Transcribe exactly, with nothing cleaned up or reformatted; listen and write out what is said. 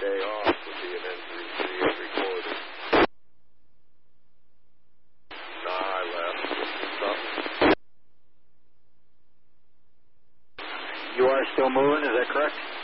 off would be an N three three and recorded. Nah, I left. Something. You are still moving, is that correct?